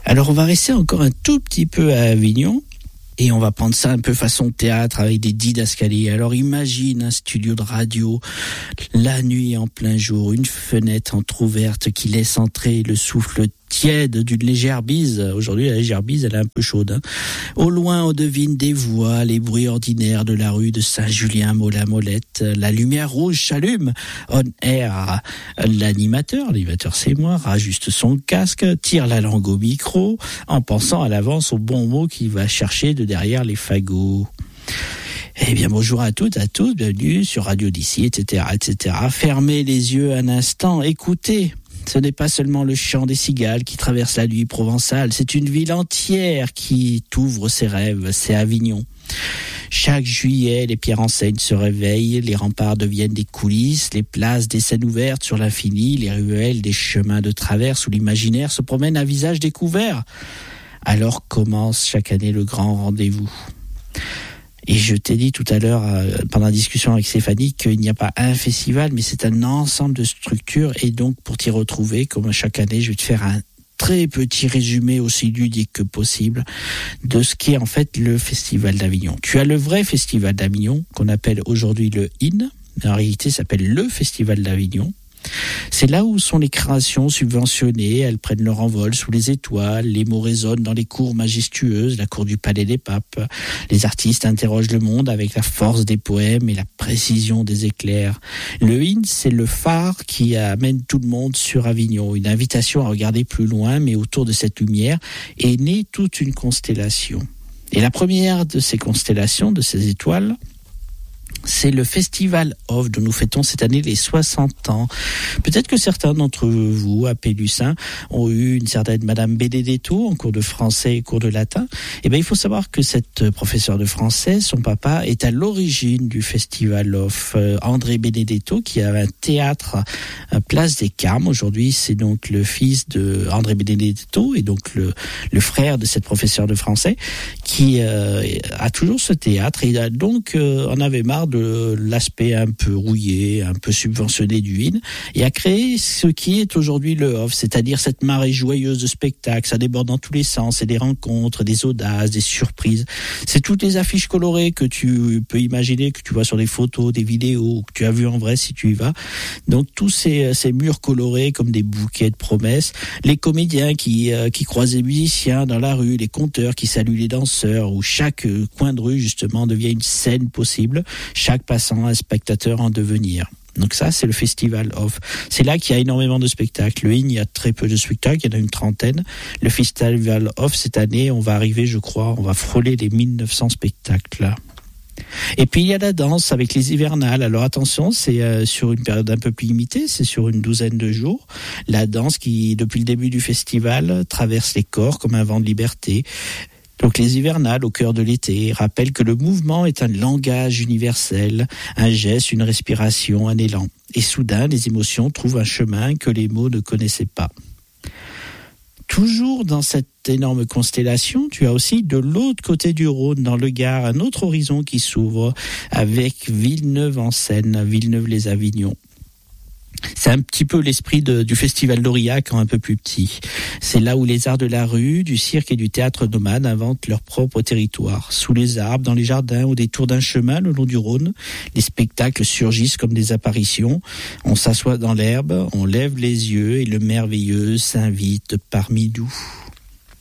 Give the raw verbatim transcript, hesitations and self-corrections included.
Alors on va rester encore un tout petit peu à Avignon. Et on va prendre ça un peu façon théâtre avec des didascaliers. Alors imagine un studio de radio, la nuit en plein jour, une fenêtre entrouverte qui laisse entrer le souffle tiède d'une légère bise. Aujourd'hui, la légère bise, elle est un peu chaude. Hein. Au loin, on devine des voix, les bruits ordinaires de la rue de Saint-Julien-Molin-Molette. La lumière rouge s'allume. On air. L'animateur, l'animateur c'est moi, rajuste son casque, tire la langue au micro, en pensant à l'avance au bon mot qu'il va chercher de derrière les fagots. Eh bien, bonjour à toutes, à tous, bienvenue sur Radio d'ici, et cetera, et cetera. Fermez les yeux un instant, écoutez. Ce n'est pas seulement le chant des cigales qui traverse la nuit provençale, c'est une ville entière qui t'ouvre ses rêves, c'est Avignon. Chaque juillet, les pierres enseignes se réveillent, les remparts deviennent des coulisses, les places des scènes ouvertes sur l'infini, les ruelles des chemins de traverse où l'imaginaire se promène à visage découvert. Alors commence chaque année le grand rendez-vous. Et je t'ai dit tout à l'heure, euh, pendant la discussion avec Stéphanie, qu'il n'y a pas un festival, mais c'est un ensemble de structures. Et donc, pour t'y retrouver, comme chaque année, je vais te faire un très petit résumé aussi ludique que possible de ce qu'est en fait le Festival d'Avignon. Tu as le vrai Festival d'Avignon, qu'on appelle aujourd'hui le I N, mais en réalité, ça s'appelle le Festival d'Avignon. C'est là où sont les créations subventionnées, elles prennent leur envol sous les étoiles, les mots résonnent dans les cours majestueuses, la cour du Palais des Papes. Les artistes interrogent le monde avec la force des poèmes et la précision des éclairs. Le I N, c'est le phare qui amène tout le monde sur Avignon. Une invitation à regarder plus loin, mais autour de cette lumière est née toute une constellation. Et la première de ces constellations, de ces étoiles, c'est le Festival Off dont nous fêtons cette année les soixante ans. Peut-être que certains d'entre vous, à Pélussin, ont eu une certaine Madame Benedetto en cours de français et cours de latin. Eh bien, il faut savoir que cette professeure de français, son papa, est à l'origine du Festival Off. Euh, André Benedetto, qui a un théâtre à Place des Carmes. Aujourd'hui, c'est donc le fils de André Benedetto et donc le, le frère de cette professeure de français qui euh, a toujours ce théâtre et a donc euh, en avait marre de l'aspect un peu rouillé, un peu subventionné du I N, et a créé ce qui est aujourd'hui le Off, c'est-à-dire cette marée joyeuse de spectacles, ça déborde dans tous les sens, et des rencontres, des audaces, des surprises. C'est toutes les affiches colorées que tu peux imaginer, que tu vois sur des photos, des vidéos, que tu as vu en vrai si tu y vas. Donc tous ces, ces murs colorés comme des bouquets de promesses, les comédiens qui, euh, qui croisent les musiciens dans la rue, les conteurs qui saluent les danseurs, où chaque coin de rue justement devient une scène possible, chaque passant un spectateur en devenir. Donc ça, c'est le Festival Off. C'est là qu'il y a énormément de spectacles. Le I N, il y a très peu de spectacles, il y en a une trentaine. Le Festival Off, cette année, on va arriver, je crois, on va frôler les mille neuf cents spectacles là. Et puis il y a la danse avec les hivernales. Alors attention, c'est euh, sur une période un peu plus limitée, c'est sur une douzaine de jours. La danse qui, depuis le début du festival, traverse les corps comme un vent de liberté. Donc les hivernales au cœur de l'été rappellent que le mouvement est un langage universel, un geste, une respiration, un élan. Et soudain, les émotions trouvent un chemin que les mots ne connaissaient pas. Toujours dans cette énorme constellation, tu as aussi de l'autre côté du Rhône, dans le Gard, un autre horizon qui s'ouvre avec Villeneuve-en-Seine, Villeneuve-les-Avignon. C'est un petit peu l'esprit de, du Festival d'Aurillac en un peu plus petit. C'est là où les arts de la rue, du cirque et du théâtre nomade inventent leur propre territoire. Sous les arbres, dans les jardins, au détour d'un chemin le long du Rhône, les spectacles surgissent comme des apparitions. On s'assoit dans l'herbe, on lève les yeux et le merveilleux s'invite parmi nous.